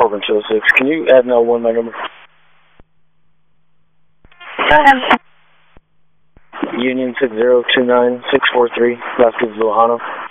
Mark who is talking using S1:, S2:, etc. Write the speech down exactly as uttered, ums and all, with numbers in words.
S1: Corbin two oh six. Can you add L one my number?
S2: Go ahead.
S1: Union six zero two nine six four three, last is Luhano.